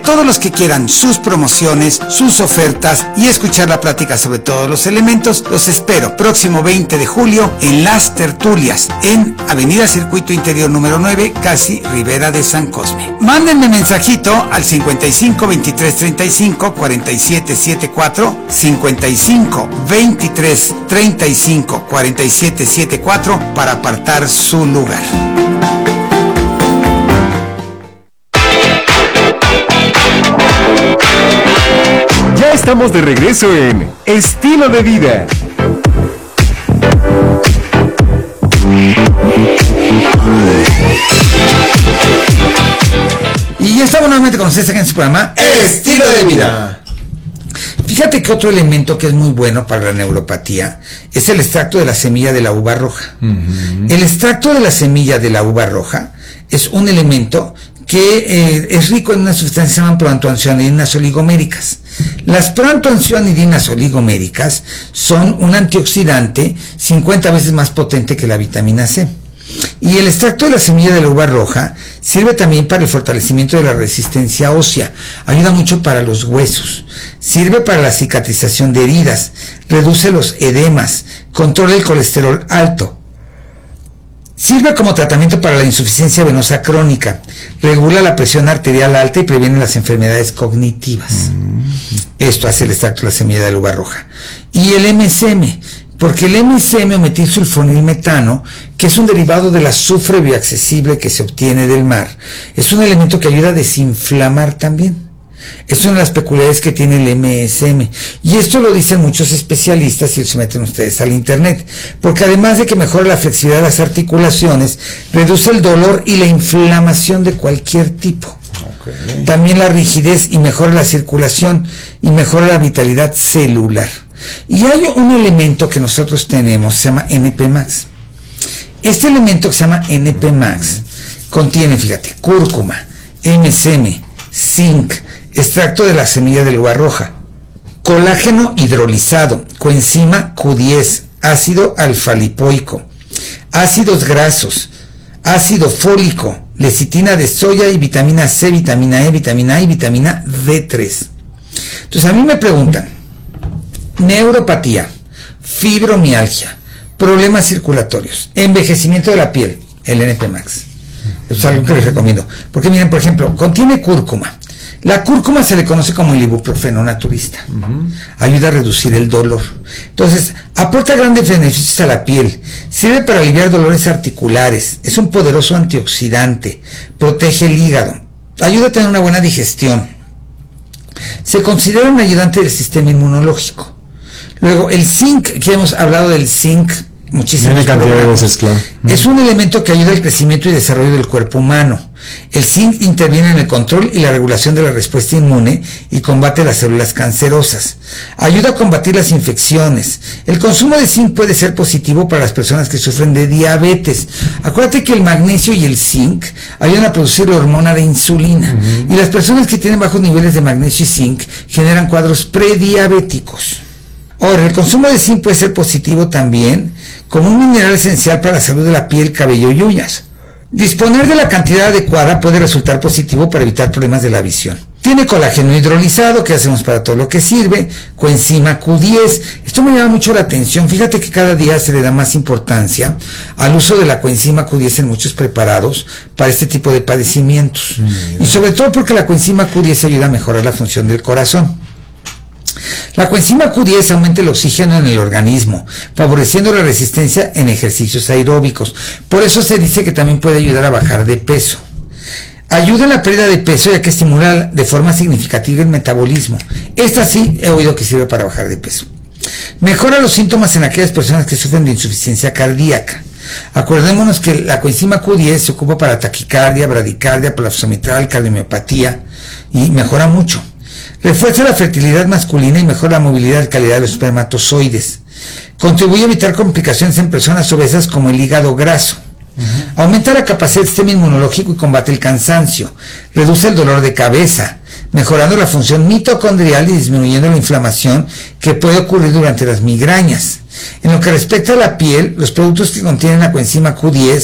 todos los que quieran sus promociones, sus ofertas y escuchar la plática sobre todos los elementos, los espero próximo 20 de julio en Las Tertulias, en Avenida Circuito Interior número 9, casi Ribera de San Cosme. Mándenme mensajito al 55 23 35 47 74, 55 23 35 47 74 para apartar su lugar. Ya estamos de regreso en Estilo de Vida. Y ya estamos nuevamente con ustedes aquí en su programa Estilo de Vida. Fíjate que otro elemento que es muy bueno para la neuropatía es el extracto de la semilla de la uva roja. El extracto de la semilla de la uva roja es un elemento que es rico en una sustancia que se llaman proantocianidinas oligoméricas. Las proantocianidinas oligoméricas son un antioxidante 50 veces más potente que la vitamina C. Y el extracto de la semilla de la uva roja sirve también para el fortalecimiento de la resistencia ósea, ayuda mucho para los huesos, sirve para la cicatrización de heridas, reduce los edemas, controla el colesterol alto, sirve como tratamiento para la insuficiencia venosa crónica, regula la presión arterial alta y previene las enfermedades cognitivas. Esto hace el extracto de la semilla de la uva roja. Y el MSM, porque el MSM o metilsulfonilmetano, que es un derivado del azufre bioaccesible que se obtiene del mar, es un elemento que ayuda a desinflamar también. Es una de las peculiaridades que tiene el MSM. Y esto lo dicen muchos especialistas y se meten ustedes al internet. Porque además de que mejora la flexibilidad de las articulaciones, reduce el dolor y la inflamación de cualquier tipo. También la rigidez y mejora la circulación y mejora la vitalidad celular. Y hay un elemento que nosotros tenemos, se llama NP Max. Este elemento que se llama NP Max contiene, fíjate, cúrcuma, MSM, zinc, extracto de la semilla de la uva roja, colágeno hidrolizado, coenzima Q10, ácido alfa-lipoico, ácidos grasos, ácido fólico, lecitina de soya y vitamina C, vitamina E, vitamina A y vitamina D3. Entonces a mí me preguntan, neuropatía, fibromialgia, problemas circulatorios, envejecimiento de la piel, el NP Max. Eso es algo que les recomiendo. Porque miren, por ejemplo, contiene cúrcuma. La cúrcuma se le conoce como el ibuprofeno naturista. Ayuda a reducir el dolor. Entonces, aporta grandes beneficios a la piel. Sirve para aliviar dolores articulares. Es un poderoso antioxidante. Protege el hígado. Ayuda a tener una buena digestión. Se considera un ayudante del sistema inmunológico. Luego, el zinc, que hemos hablado del zinc muchísimas cantidad de veces, claro. Es un elemento que ayuda al crecimiento y desarrollo del cuerpo humano. El zinc interviene en el control y la regulación de la respuesta inmune y combate las células cancerosas. Ayuda a combatir las infecciones. El consumo de zinc puede ser positivo para las personas que sufren de diabetes. Acuérdate que el magnesio y el zinc ayudan a producir la hormona de insulina. Y las personas que tienen bajos niveles de magnesio y zinc generan cuadros prediabéticos. Ahora, el consumo de zinc puede ser positivo también como un mineral esencial para la salud de la piel, cabello y uñas. Disponer de la cantidad adecuada puede resultar positivo para evitar problemas de la visión. Tiene colágeno hidrolizado, que hacemos para todo lo que sirve, coenzima Q10. Esto me llama mucho la atención. Fíjate que cada día se le da más importancia al uso de la coenzima Q10 en muchos preparados para este tipo de padecimientos. Y sobre todo porque la coenzima Q10 ayuda a mejorar la función del corazón. La coenzima Q10 aumenta el oxígeno en el organismo, favoreciendo la resistencia en ejercicios aeróbicos. Por eso se dice que también puede ayudar a bajar de peso. Ayuda en la pérdida de peso ya que estimula de forma significativa el metabolismo. Esta sí he oído que sirve para bajar de peso. Mejora los síntomas en aquellas personas que sufren de insuficiencia cardíaca. Acordémonos que la coenzima Q10 se ocupa para taquicardia, bradicardia, prolapso mitral, cardiomiopatía y mejora mucho. Refuerza la fertilidad masculina y mejora la movilidad y calidad de los espermatozoides. Contribuye a evitar complicaciones en personas obesas como el hígado graso. Aumenta la capacidad del sistema inmunológico y combate el cansancio. Reduce el dolor de cabeza, mejorando la función mitocondrial y disminuyendo la inflamación que puede ocurrir durante las migrañas. En lo que respecta a la piel, los productos que contienen la coenzima Q10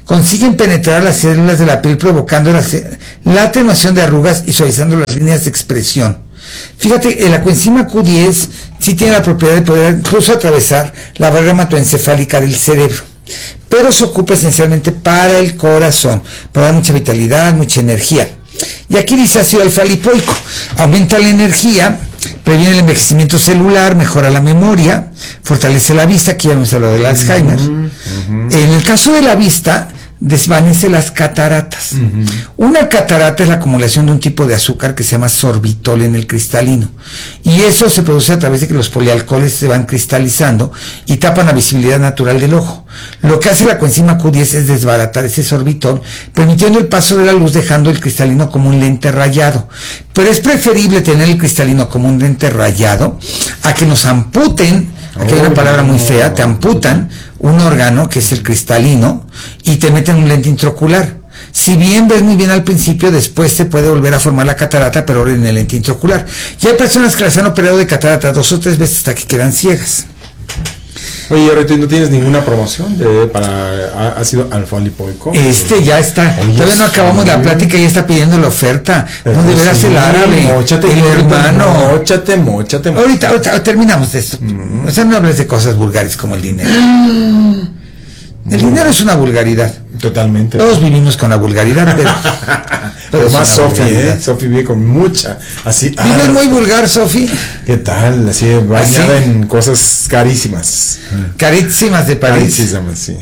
consiguen penetrar las células de la piel provocando la atenuación de arrugas y suavizando las líneas de expresión. Fíjate, la coenzima Q10 sí tiene la propiedad de poder incluso atravesar la barrera hematoencefálica del cerebro, pero se ocupa esencialmente para el corazón, para dar mucha vitalidad, mucha energía. Y aquí dice ácido alfa-lipoico, aumenta la energía, previene el envejecimiento celular, mejora la memoria, fortalece la vista, aquí ya hemos hablado del Alzheimer. En el caso de la vista, desvanece las cataratas. Una catarata es la acumulación de un tipo de azúcar que se llama sorbitol en el cristalino, y eso se produce a través de que los polialcoholes se van cristalizando y tapan la visibilidad natural del ojo. Lo que hace la coenzima Q10 es desbaratar ese sorbitol, permitiendo el paso de la luz, dejando el cristalino como un lente rayado. Pero es preferible tener el cristalino como un lente rayado a que nos amputen. Aquí hay una palabra muy fea, te amputan un órgano que es el cristalino y te meten un lente intraocular. Si bien ves muy bien al principio, después se puede volver a formar la catarata, pero ahora en el lente intraocular. Y hay personas que las han operado de catarata 2 o 3 veces hasta que quedan ciegas. Oye, ahorita no tienes ninguna promoción para ácido alfa-lipoico. Ya está. Oye, todavía no acabamos la plática y ya está pidiendo la oferta. No, de veras el árabe, el hermano. Móchate. Ahorita terminamos de esto. O sea, no hables de cosas vulgares como el dinero. El dinero es una vulgaridad. Totalmente. Todos vivimos con la vulgaridad, pero más Sofi, Sofi vive con mucha. Así. Vives muy vulgar, Sofi. ¿Qué tal? Así bañada en cosas carísimas. Carísimas de París. Carísimas, sí.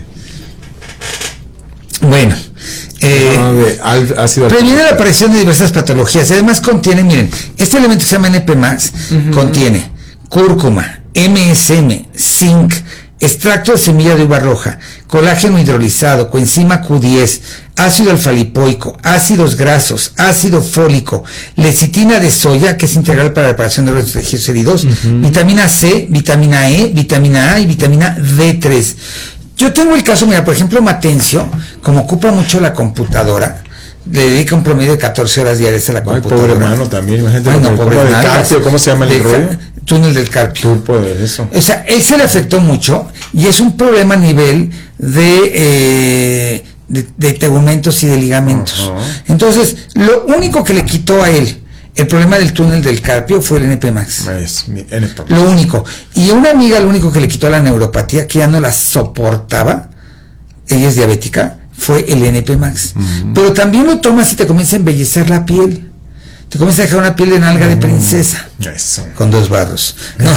Bueno. Previene la aparición de diversas patologías. Además contiene, miren, este elemento que se llama NP+, contiene cúrcuma, MSM, zinc, extracto de semilla de uva roja, colágeno hidrolizado, coenzima Q10, ácido alfa-lipoico, ácidos grasos, ácido fólico, lecitina de soya, que es integral para la reparación de los tejidos heridos, vitamina C, vitamina E, vitamina A y vitamina D3. Yo tengo el caso, mira, por ejemplo, Matencio, como ocupa mucho la computadora, le dedica un promedio de 14 horas diarias a la computadora. Pobre hermano también, imagínate. Bueno, pobre Carpio, ¿cómo se llama el rollo? Túnel del Carpio. Turpo de eso. O sea, él se le afectó mucho y es un problema a nivel de tegmentos y de ligamentos. Entonces, lo único que le quitó a él el problema del túnel del Carpio fue el NP+. Lo único. Y una amiga, lo único que le quitó a la neuropatía, que ya no la soportaba, ella es diabética, fue el NP+. Pero también lo tomas y te comienza a embellecer la piel. Te comienza a dejar una piel de nalga de princesa. Eso. Con 2 barros. No.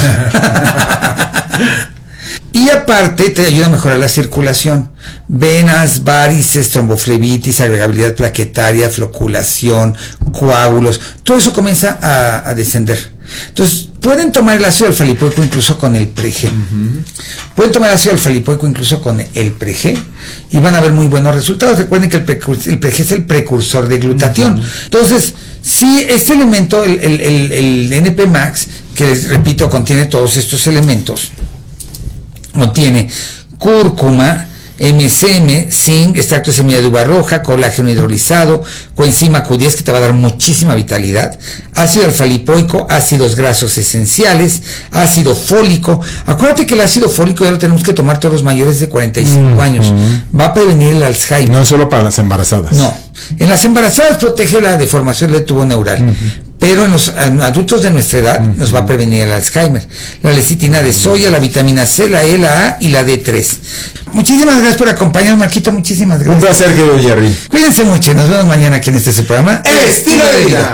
Y aparte te ayuda a mejorar la circulación. Venas, varices, tromboflebitis, agregabilidad plaquetaria, floculación, coágulos. Todo eso comienza a descender. Entonces, pueden tomar el ácido alfa-lipoico incluso con el pre-G. Pueden tomar el ácido alfa-lipoico incluso con el pre-G y van a ver muy buenos resultados. Recuerden que el pre-G es el precursor de glutatión. Entonces, si este elemento, el NP+, que les repito, contiene todos estos elementos, contiene cúrcuma, MSM, zinc, extracto de semilla de uva roja, colágeno hidrolizado, coenzima Q10 que te va a dar muchísima vitalidad, ácido alfa-lipoico, ácidos grasos esenciales, ácido fólico. Acuérdate que el ácido fólico ya lo tenemos que tomar todos los mayores de 45 años. Va a prevenir el Alzheimer. No solo para las embarazadas. No. En las embarazadas protege la deformación del tubo neural. Pero en los adultos de nuestra edad nos va a prevenir el Alzheimer. La lecitina de soya, la vitamina C, la E, la A y la D3. Muchísimas gracias por acompañarnos, Marquito. Muchísimas gracias. Un placer, querido Jerry. Cuídense mucho. Nos vemos mañana aquí en este programa Estilo de Vida.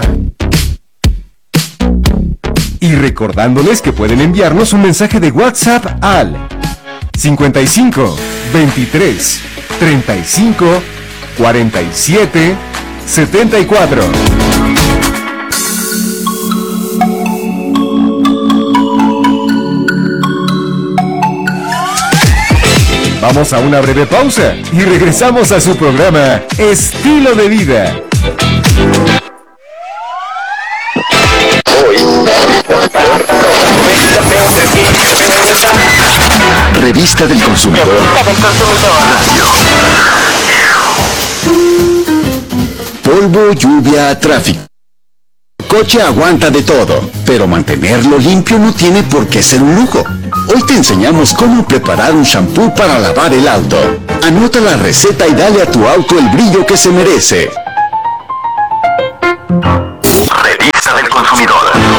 Y recordándoles que pueden enviarnos un mensaje de WhatsApp al 55 23 35 47 74. Vamos a una breve pausa y regresamos a su programa Estilo de Vida. Revista del Consumidor. Radio. Polvo, lluvia, tráfico. coche aguanta de todo, pero mantenerlo limpio no tiene por qué ser un lujo. Hoy te enseñamos cómo preparar un shampoo para lavar el auto. Anota la receta y dale a tu auto el brillo que se merece. Revista del Consumidor.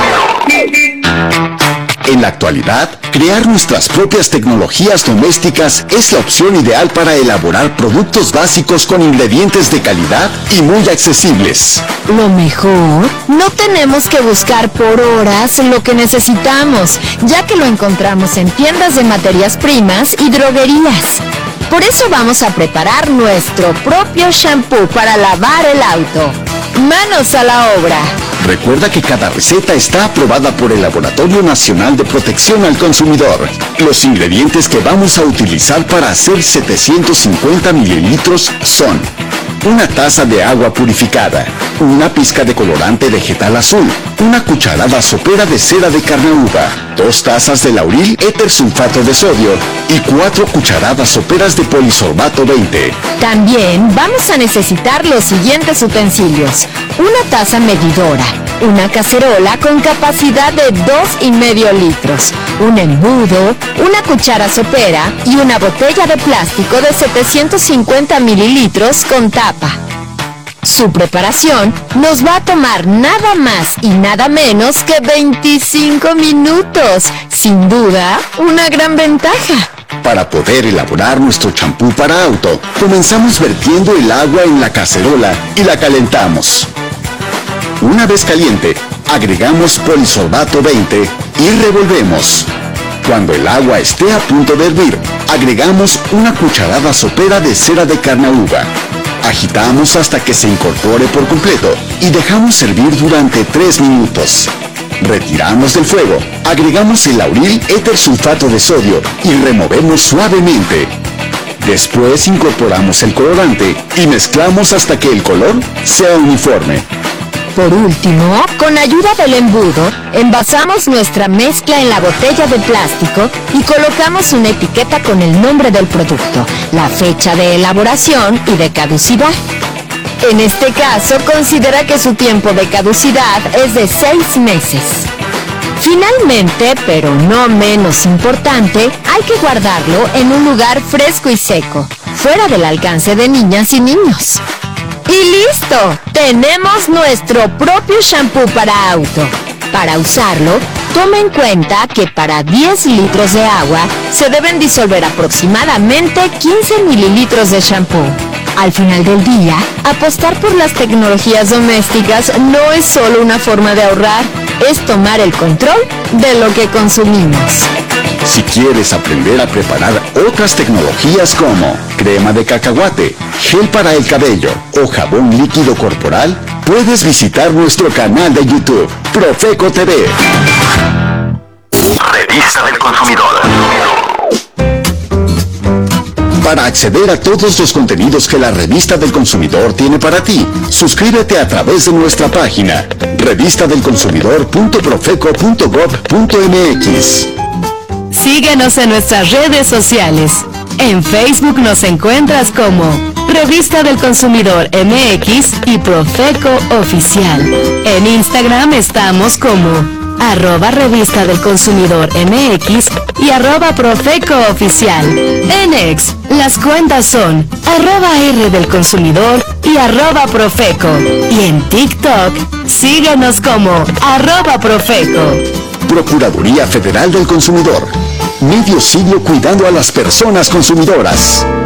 En la actualidad, crear nuestras propias tecnologías domésticas es la opción ideal para elaborar productos básicos con ingredientes de calidad y muy accesibles. Lo mejor, no tenemos que buscar por horas lo que necesitamos, ya que lo encontramos en tiendas de materias primas y droguerías. Por eso vamos a preparar nuestro propio shampoo para lavar el auto. ¡Manos a la obra! Recuerda que cada receta está aprobada por el Laboratorio Nacional de Protección al Consumidor. Los ingredientes que vamos a utilizar para hacer 750 mililitros son: una taza de agua purificada, una pizca de colorante vegetal azul, una cucharada sopera de cera de carnauba, 2 tazas de lauril éter sulfato de sodio y 4 cucharadas soperas de polisorbato 20. También vamos a necesitar los siguientes utensilios: una taza medidora, una cacerola con capacidad de 2,5 litros, un embudo, una cuchara sopera y una botella de plástico de 750 mililitros con tapa. Su preparación nos va a tomar nada más y nada menos que 25 minutos. Sin duda, una gran ventaja. Para poder elaborar nuestro champú para auto, comenzamos vertiendo el agua en la cacerola y la calentamos. Una vez caliente, agregamos polisorbato 20 y revolvemos. Cuando el agua esté a punto de hervir, agregamos una cucharada sopera de cera de carnauba. Agitamos hasta que se incorpore por completo y dejamos hervir durante 3 minutos. Retiramos del fuego, agregamos el lauril éter sulfato de sodio y removemos suavemente. Después incorporamos el colorante y mezclamos hasta que el color sea uniforme. Por último, con ayuda del embudo, envasamos nuestra mezcla en la botella de plástico y colocamos una etiqueta con el nombre del producto, la fecha de elaboración y de caducidad. En este caso, considera que su tiempo de caducidad es de 6 meses. Finalmente, pero no menos importante, hay que guardarlo en un lugar fresco y seco, fuera del alcance de niñas y niños. ¡Y listo! Tenemos nuestro propio shampoo para auto. Para usarlo, toma en cuenta que para 10 litros de agua se deben disolver aproximadamente 15 mililitros de shampoo. Al final del día, apostar por las tecnologías domésticas no es solo una forma de ahorrar, es tomar el control de lo que consumimos. Si quieres aprender a preparar otras tecnologías como crema de cacahuate, gel para el cabello o jabón líquido corporal, puedes visitar nuestro canal de YouTube, Profeco TV. Revista del Consumidor. Para acceder a todos los contenidos que la Revista del Consumidor tiene para ti, suscríbete a través de nuestra página revistadelconsumidor.profeco.gov.mx. Síguenos en nuestras redes sociales. En Facebook nos encuentras como Revista del Consumidor MX y Profeco Oficial. En Instagram estamos como @Revista del Consumidor MX y @Profeco Oficial. En X, las cuentas son @R del Consumidor y @Profeco. Y en TikTok, síguenos como @Profeco. Procuraduría Federal del Consumidor. Medio siglo cuidando a las personas consumidoras.